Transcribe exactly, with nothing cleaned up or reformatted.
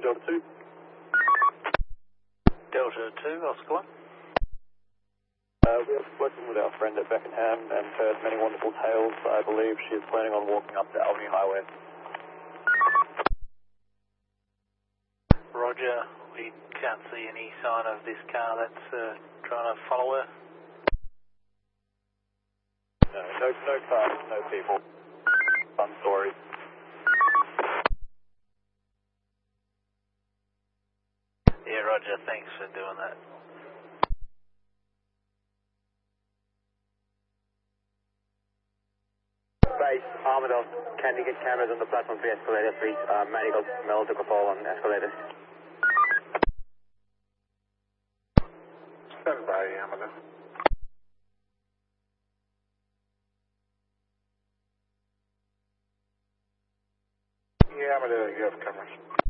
Delta two. Delta two, Oscar one. Uh, we are working with our friend at Beckenham and heard many wonderful tales. I believe she is planning on walking up the Albany Highway. Roger, we can't see any sign of this car that's uh, trying to follow her. No, no, no cars, no people. Fun story. Yeah, Roger, thanks for doing that. Base, Armadale, can you get cameras on the platform three escalator, please? Uh, Manigal, Mel took a fall on escalators. Stand by, Armadale. Yeah, Armadale, you have cameras.